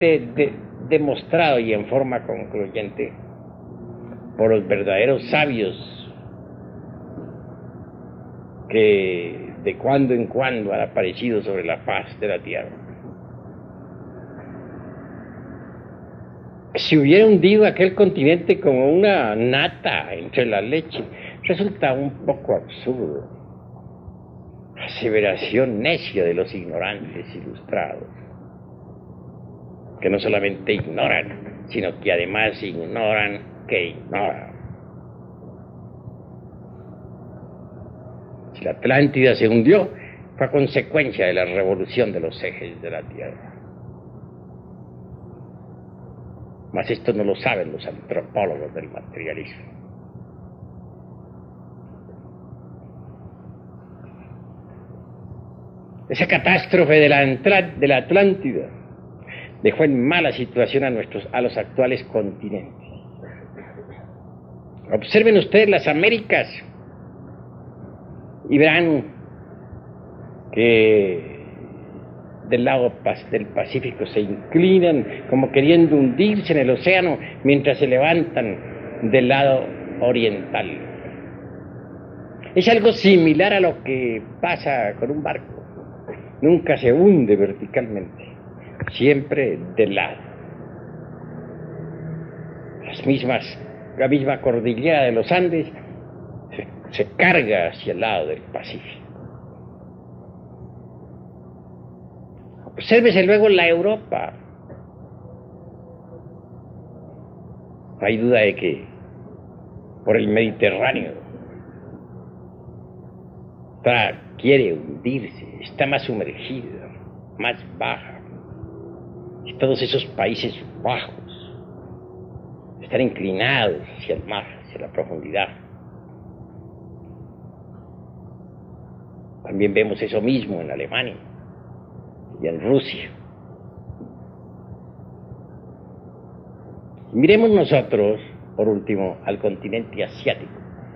demostrado y en forma concluyente por los verdaderos sabios que de cuando en cuando han aparecido sobre la faz de la tierra. Si hubiera hundido aquel continente como una nata entre la leche, resulta un poco absurdo. Aseveración necia de los ignorantes ilustrados, que no solamente ignoran, sino que además ignoran que ignoran. Si la Atlántida se hundió, fue a consecuencia de la revolución de los ejes de la Tierra. Mas esto no lo saben los antropólogos del materialismo. Esa catástrofe de la Atlántida dejó en mala situación a los actuales continentes. Observen ustedes las Américas y verán que del lado del Pacífico se inclinan como queriendo hundirse en el océano mientras se levantan del lado oriental. Es algo similar a lo que pasa con un barco. Nunca se hunde verticalmente, siempre del lado. La misma cordillera de los Andes se carga hacia el lado del Pacífico. Obsérvese luego la Europa. No hay duda de que por el Mediterráneo quiere hundirse, está más sumergida, más baja. Y todos esos países bajos están inclinados hacia el mar, hacia la profundidad. También vemos eso mismo en Alemania y en Rusia. Miremos nosotros, por último, al continente asiático.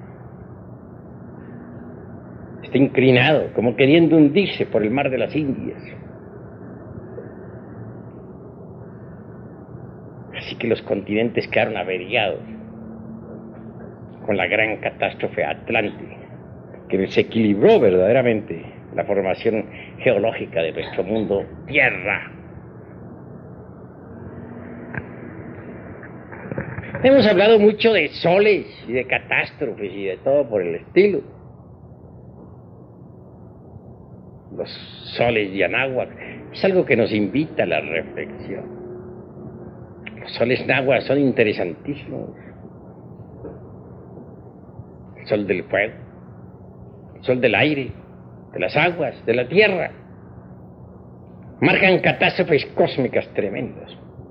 Está inclinado, como queriendo hundirse por el mar de las Indias. Así que los continentes quedaron averiados con la gran catástrofe atlántica, que desequilibró verdaderamente la formación geológica de nuestro mundo Tierra. Hemos hablado mucho de soles y de catástrofes y de todo por el estilo. Los soles de Anáhuac es algo que nos invita a la reflexión. Los soles náhuatl son interesantísimos. El sol del fuego, el sol del aire, de las aguas, de la tierra, marcan catástrofes cósmicas tremendas.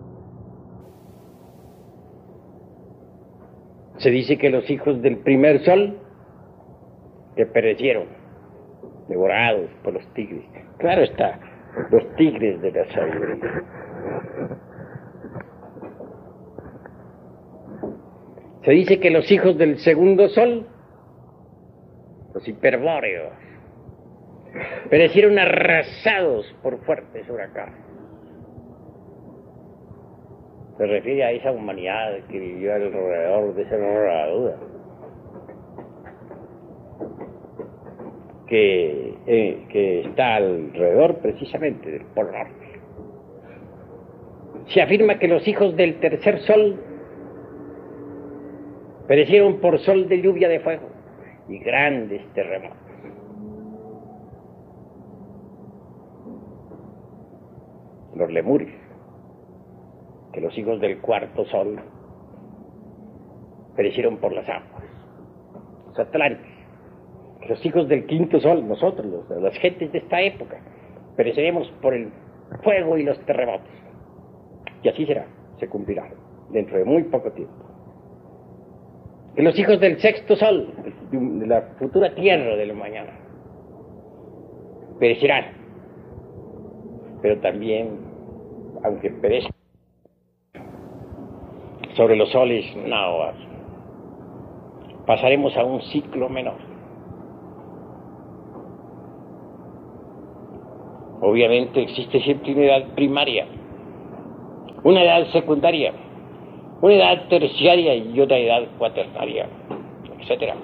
Se dice que los hijos del primer sol que perecieron, devorados por los tigres. Claro está, los tigres de la sabiduría. Se dice que los hijos del segundo sol, los hiperbóreos, perecieron arrasados por fuertes huracanes. Se refiere a esa humanidad que vivió alrededor de esa herradura, que está alrededor precisamente del Polo Norte. Se afirma que los hijos del tercer sol perecieron por sol de lluvia de fuego y grandes terremotos. Los lemures, que los hijos del cuarto sol perecieron por las aguas. Los atlantes, que los hijos del quinto sol, nosotros, las gentes de esta época, pereceremos por el fuego y los terremotos. Y así será, se cumplirá, dentro de muy poco tiempo. Que los hijos del sexto sol, de la futura tierra del mañana, perecerán, pero también, aunque perezcan, sobre los soles náhuatl, pasaremos a un ciclo menor. Obviamente existe siempre una edad primaria, una edad secundaria, una edad terciaria y una edad cuaternaria, etcétera.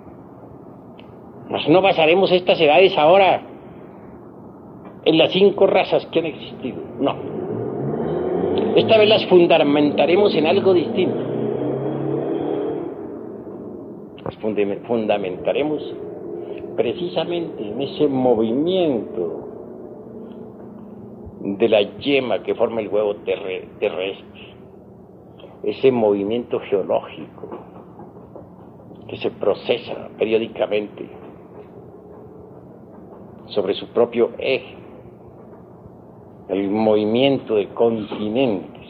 Mas no basaremos estas edades ahora en las 5 razas que han existido, no. Esta vez las fundamentaremos en algo distinto. Las fundamentaremos precisamente en ese movimiento de la yema que forma el huevo terrestre, ese movimiento geológico que se procesa periódicamente sobre su propio eje, el movimiento de continentes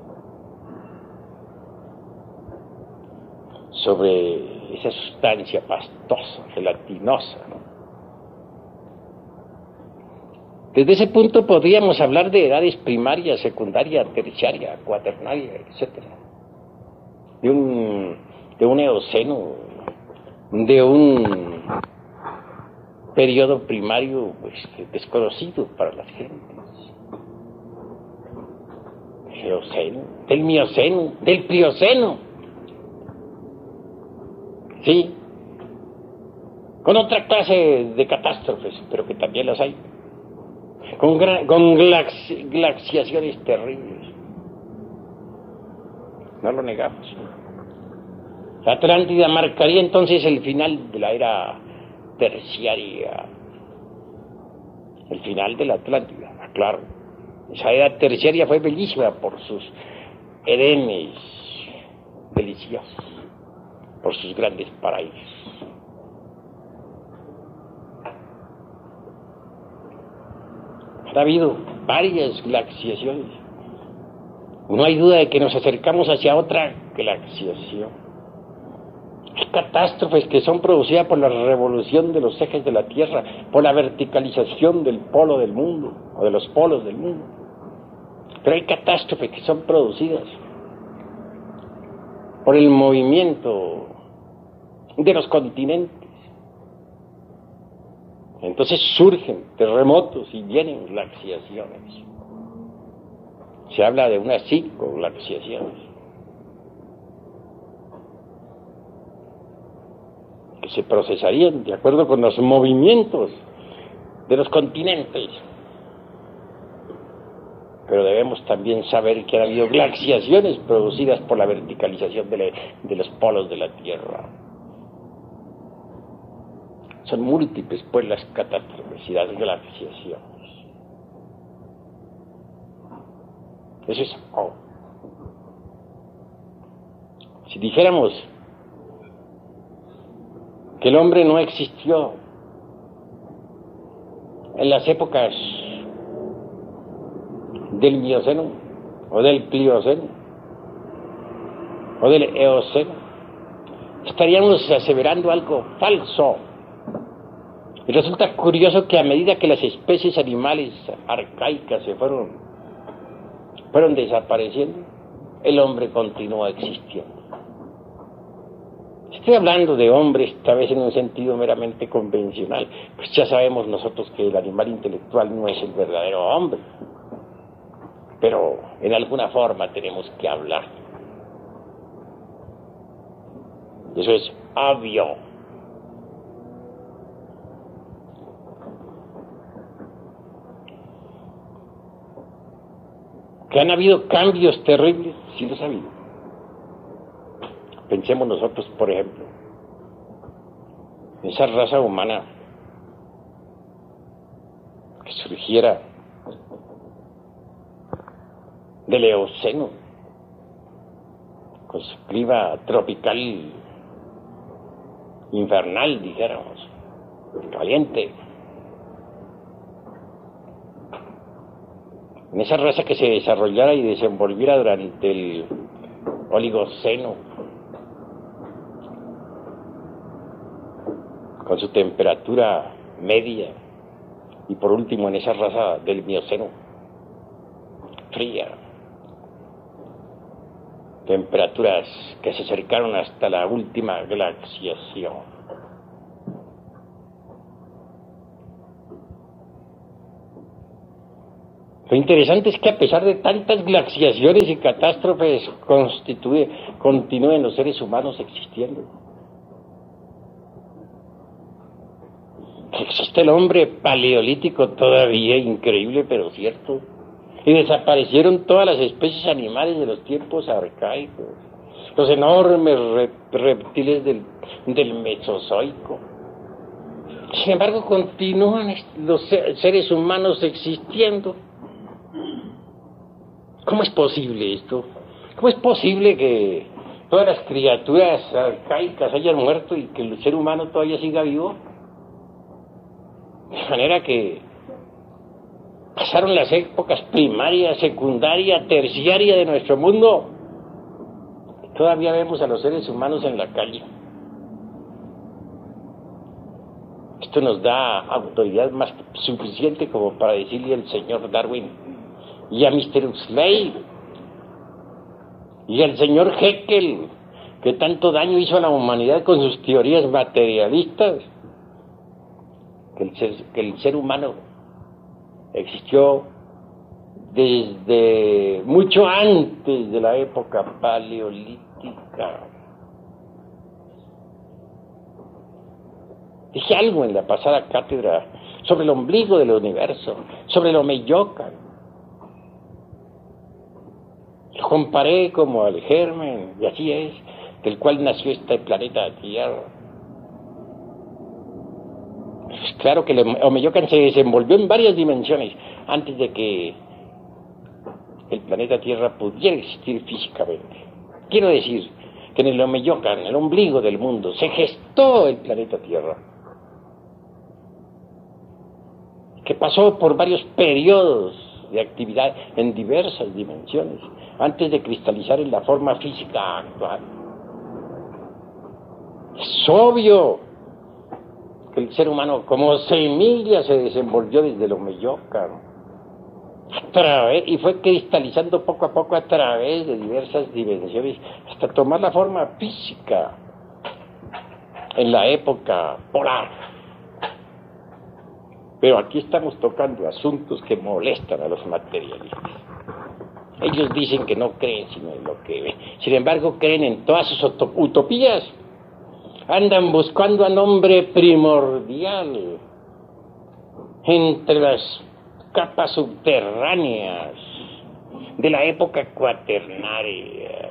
sobre esa sustancia pastosa, gelatinosa, ¿no? Desde ese punto podríamos hablar de edades primaria, secundaria, terciaria, cuaternaria, etcétera, de un eoceno, de un periodo primario pues, desconocido para las gentes, del eoceno, del mioceno, del plioceno, sí, con otra clase de catástrofes, pero que también las hay, con glaciaciones terribles, no lo negamos. La Atlántida marcaría entonces el final de la era terciaria, el final de la Atlántida, claro. Esa edad terciaria fue bellísima por sus edenes deliciosos, por sus grandes paraísos. Ha habido varias glaciaciones. No hay duda de que nos acercamos hacia otra glaciación. Hay catástrofes que son producidas por la revolución de los ejes de la Tierra, por la verticalización del polo del mundo, o de los polos del mundo. Pero hay catástrofes que son producidas por el movimiento de los continentes. Entonces surgen terremotos y vienen glaciaciones. Se habla de unas 5 glaciaciones que se procesarían de acuerdo con los movimientos de los continentes. Pero debemos también saber que ha habido glaciaciones producidas por la verticalización de los polos de la Tierra. Son múltiples, pues, las catástrofes y las glaciaciones. Eso es oh. Si dijéramos que el hombre no existió en las épocas del Mioceno, o del Plioceno, o del Eoceno, estaríamos aseverando algo falso. Y resulta curioso que a medida que las especies animales arcaicas se fueron desapareciendo, el hombre continúa existiendo. Estoy hablando de hombre esta vez en un sentido meramente convencional, pues ya sabemos nosotros que el animal intelectual no es el verdadero hombre, pero en alguna forma tenemos que hablar. Eso es obvio. Que han habido cambios terribles, sí los ha habido. Pensemos nosotros, por ejemplo, en esa raza humana que surgiera del Eoceno, con su clima tropical infernal, dijéramos, caliente. En esa raza que se desarrollara y desenvolviera durante el Oligoceno, con su temperatura media, y por último en esa raza del Mioceno, fría, temperaturas que se acercaron hasta la última glaciación. Lo interesante es que a pesar de tantas glaciaciones y catástrofes continúen los seres humanos existiendo. Existe el hombre paleolítico todavía, increíble pero cierto. Y desaparecieron todas las especies animales de los tiempos arcaicos. Los enormes reptiles del Mesozoico. Sin embargo, continúan los seres humanos existiendo. ¿Cómo es posible esto? ¿Cómo es posible que todas las criaturas arcaicas hayan muerto y que el ser humano todavía siga vivo? De manera que pasaron las épocas primaria, secundaria, terciaria de nuestro mundo. Todavía vemos a los seres humanos en la calle. Esto nos da autoridad más suficiente como para decirle al señor Darwin y a Mr. Huxley y al señor Haeckel, que tanto daño hizo a la humanidad con sus teorías materialistas, que el ser humano existió desde mucho antes de la época paleolítica. Dije algo en la pasada cátedra sobre el ombligo del universo, sobre el Omeyocan. Lo comparé como al germen, y así es, del cual nació este planeta Tierra. Pues claro que el Omeyocan se desenvolvió en varias dimensiones antes de que el planeta Tierra pudiera existir físicamente. Quiero decir que en el Omeyocan, el ombligo del mundo, se gestó el planeta Tierra, que pasó por varios periodos de actividad en diversas dimensiones antes de cristalizar en la forma física actual. Es obvio que el ser humano como semilla se desenvolvió desde el Omeyocan y fue cristalizando poco a poco a través de diversas dimensiones hasta tomar la forma física en la época polar. Pero aquí estamos tocando asuntos que molestan a los materialistas. Ellos dicen que no creen sino en lo que ven. Sin embargo, creen en todas sus utopías. Andan buscando al hombre primordial entre las capas subterráneas de la época cuaternaria.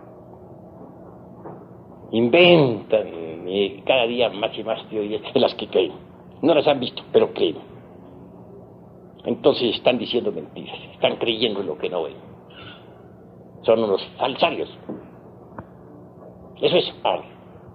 Inventan cada día más y más teorías de las que creen. No las han visto, pero creen. Entonces están diciendo mentiras, están creyendo en lo que no ven. Son unos falsarios. Eso es ahora.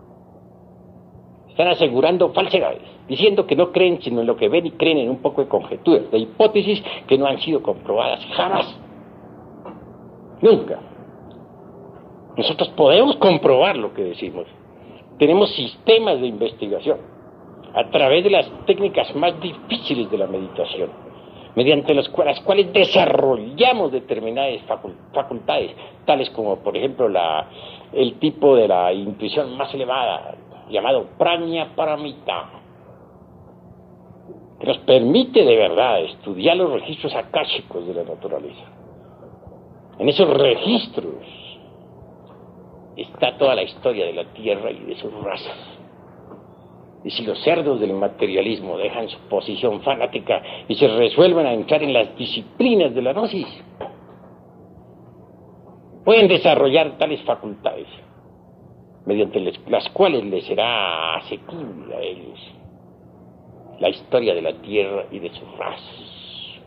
Están asegurando falsedades, diciendo que no creen sino en lo que ven y creen en un poco de conjeturas, de hipótesis que no han sido comprobadas jamás. Nunca. Nosotros podemos comprobar lo que decimos. Tenemos sistemas de investigación a través de las técnicas más difíciles de la meditación, mediante las cuales desarrollamos determinadas facultades, tales como, por ejemplo, el tipo de la intuición más elevada, llamado Prajna Paramita, que nos permite de verdad estudiar los registros akáshicos de la naturaleza. En esos registros está toda la historia de la Tierra y de sus razas. Y si los cerdos del materialismo dejan su posición fanática y se resuelven a entrar en las disciplinas de la gnosis, pueden desarrollar tales facultades, mediante las cuales les será asequible a ellos la historia de la Tierra y de sus razas.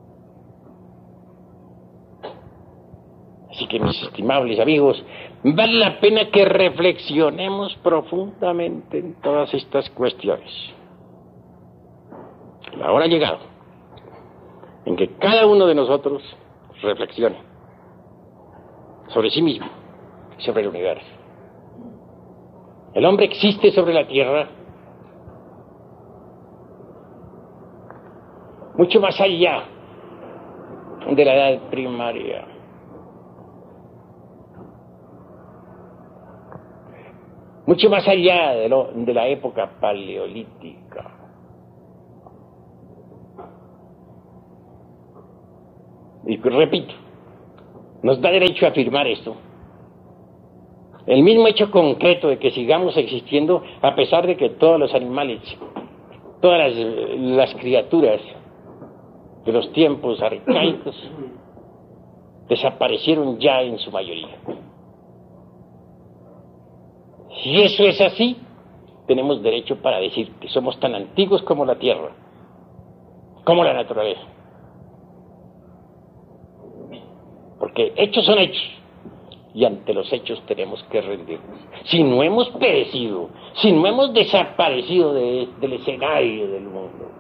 Así que, mis estimables amigos, vale la pena que reflexionemos profundamente en todas estas cuestiones. La hora ha llegado en que cada uno de nosotros reflexione sobre sí mismo y sobre el universo. El hombre existe sobre la Tierra mucho más allá de la edad primaria. Mucho más allá de la época paleolítica. repito, nos da derecho a afirmar esto. El mismo hecho concreto de que sigamos existiendo a pesar de que todos los animales, todas las criaturas de los tiempos arcaicos desaparecieron ya en su mayoría. Si eso es así, tenemos derecho para decir que somos tan antiguos como la Tierra, como la naturaleza. Porque hechos son hechos, y ante los hechos tenemos que rendirnos. Si no hemos perecido, si no hemos desaparecido del escenario del mundo,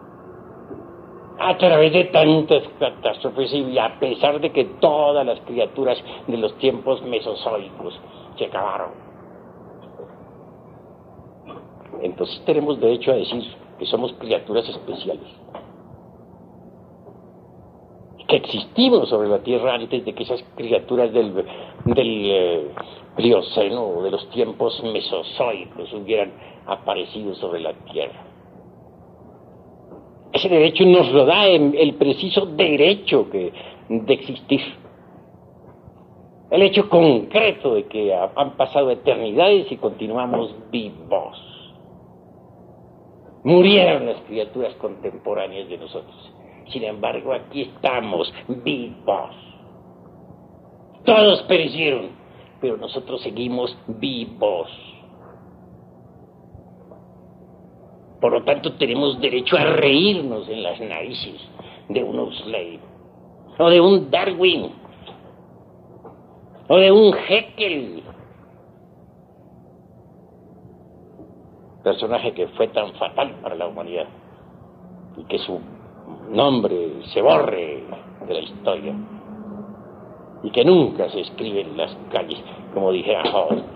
a través de tantas catástrofes y a pesar de que todas las criaturas de los tiempos mesozoicos se acabaron, entonces tenemos derecho a decir que somos criaturas especiales, que existimos sobre la Tierra antes de que esas criaturas del Plioceno o de los tiempos mesozoicos hubieran aparecido sobre la Tierra. Ese derecho nos lo da el preciso derecho de existir. El hecho concreto de que han pasado eternidades y continuamos vivos. Murieron las criaturas contemporáneas de nosotros. Sin embargo, aquí estamos vivos. Todos perecieron, pero nosotros seguimos vivos. Por lo tanto, tenemos derecho a reírnos en las narices de un Huxley, o de un Darwin, o de un Haeckel, personaje que fue tan fatal para la humanidad, y que su nombre se borre de la historia, y que nunca se escribe en las calles, como dijera Hall.